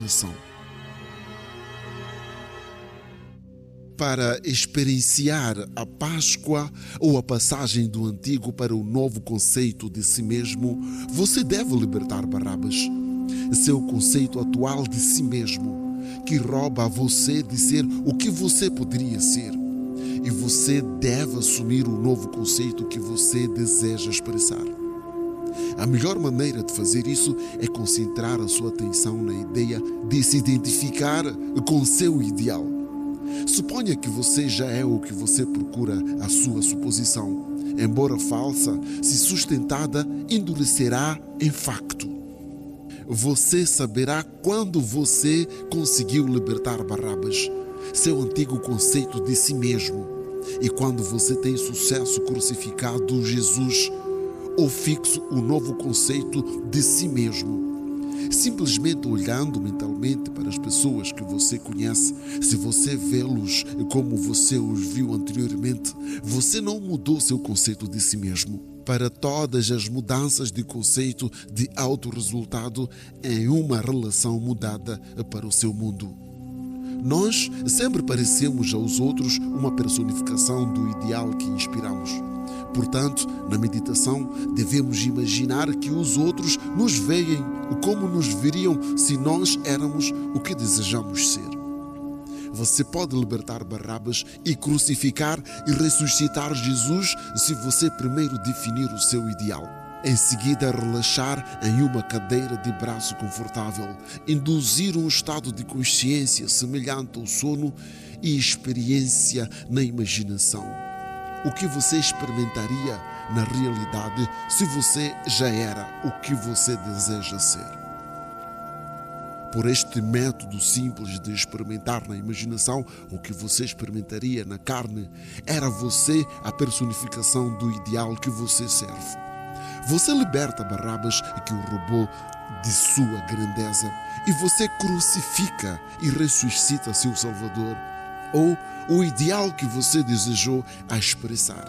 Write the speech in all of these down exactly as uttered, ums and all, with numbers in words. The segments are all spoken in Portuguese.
Nação. Para experienciar a Páscoa ou a passagem do antigo para o novo conceito de si mesmo, você deve libertar Barrabas, seu conceito atual de si mesmo, que rouba a você de ser o que você poderia ser. E você deve assumir o novo conceito que você deseja expressar. A melhor maneira de fazer isso é concentrar a sua atenção na ideia de se identificar com seu ideal. Suponha que você já é o que você procura. A sua suposição, embora falsa, se sustentada, endurecerá em facto. Você saberá quando você conseguiu libertar Barrabas, seu antigo conceito de si mesmo, e quando você tem sucesso crucificado Jesus, ou fixo o novo conceito de si mesmo. Simplesmente olhando mentalmente para as pessoas que você conhece, se você vê-los como você os viu anteriormente, você não mudou seu conceito de si mesmo. Para todas as mudanças de conceito de autorresultado em uma relação mudada para o seu mundo. Nós sempre parecemos aos outros uma personificação do ideal que inspiramos. Portanto, na meditação, devemos imaginar que os outros nos veem como nos veriam se nós éramos o que desejamos ser. Você pode libertar Barrabas e crucificar e ressuscitar Jesus se você primeiro definir o seu ideal. Em seguida, relaxar em uma cadeira de braço confortável, induzir um estado de consciência semelhante ao sono e experiência na imaginação. O que você experimentaria na realidade se você já era o que você deseja ser. Por este método simples de experimentar na imaginação o que você experimentaria na carne, era você a personificação do ideal que você serve. Você liberta Barrabas, que o roubou de sua grandeza, e você crucifica e ressuscita seu Salvador, ou o ideal que você desejou a expressar.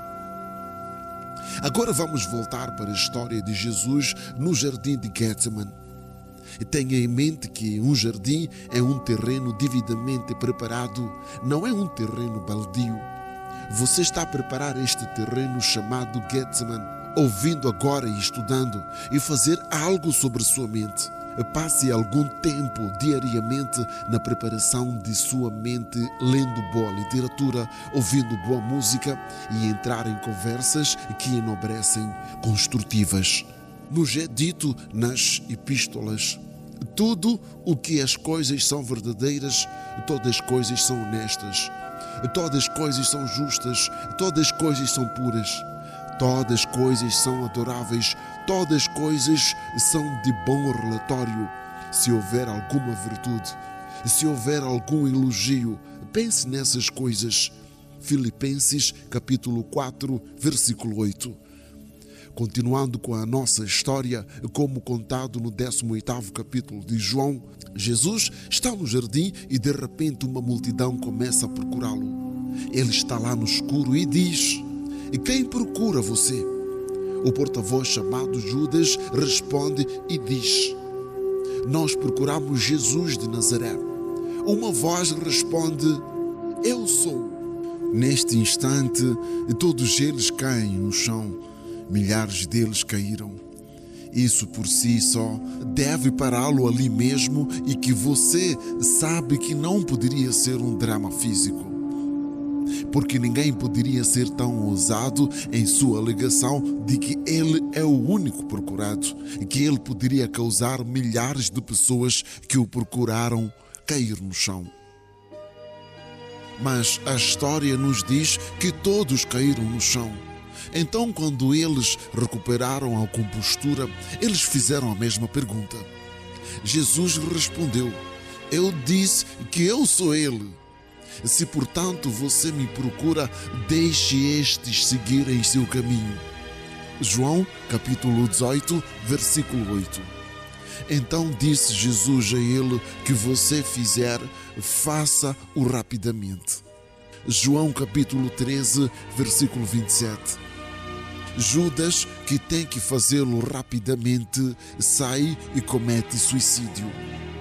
Agora vamos voltar para a história de Jesus no jardim de Getsemane. Tenha em mente que um jardim é um terreno devidamente preparado, não é um terreno baldio. Você está a preparar este terreno chamado Getsemane, ouvindo agora e estudando, e fazer algo sobre sua mente. Passe algum tempo diariamente na preparação de sua mente, lendo boa literatura, ouvindo boa música e entrar em conversas que enobrecem, construtivas. Nos é dito nas epístolas: tudo o que as coisas são verdadeiras, todas as coisas são honestas, todas as coisas são justas, todas as coisas são puras. Todas as coisas são adoráveis, todas as coisas são de bom relatório. Se houver alguma virtude, se houver algum elogio, pense nessas coisas. Filipenses capítulo quatro, versículo oito. Continuando com a nossa história, como contado no décimo oitavo capítulo de João, Jesus está no jardim e de repente uma multidão começa a procurá-lo. Ele está lá no escuro e diz: "E quem procura você?" O porta-voz chamado Judas responde e diz: "Nós procuramos Jesus de Nazaré." Uma voz responde: "Eu sou." Neste instante, todos eles caem no chão. Milhares deles caíram. Isso por si só deve pará-lo ali mesmo, e que você sabe que não poderia ser um drama físico. Porque ninguém poderia ser tão ousado em sua alegação de que ele é o único procurado, e que ele poderia causar milhares de pessoas que o procuraram cair no chão. Mas a história nos diz que todos caíram no chão. Então, quando eles recuperaram a compostura, eles fizeram a mesma pergunta. Jesus respondeu: "Eu disse que eu sou ele. Se, portanto, você me procura, deixe estes seguirem seu caminho." João, capítulo dezoito, versículo oito. Então disse Jesus a ele: "Que você fizer, faça-o rapidamente." João, capítulo treze, versículo vinte e sete. Judas, que tem que fazê-lo rapidamente, sai e comete suicídio.